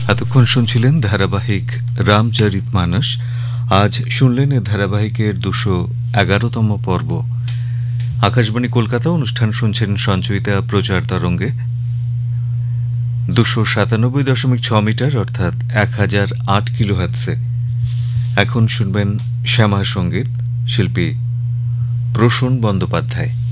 এতক্ষণ শুনছিলেন ধারাবাহিক রামচরিতমানস। আজ শুনলেন এ ধারাবাহিকের 211তম পর্ব। আকাশবাণী কলকাতা অনুষ্ঠান শুনছেন সঞ্চয়িতা প্রচার তরঙ্গে 297.6 মিটার অর্থাৎ 1008 কিলোহার্টজে। এখন শুনবেন শ্যামা সঙ্গীত, শিল্পী প্রসূন বন্দ্যোপাধ্যায়।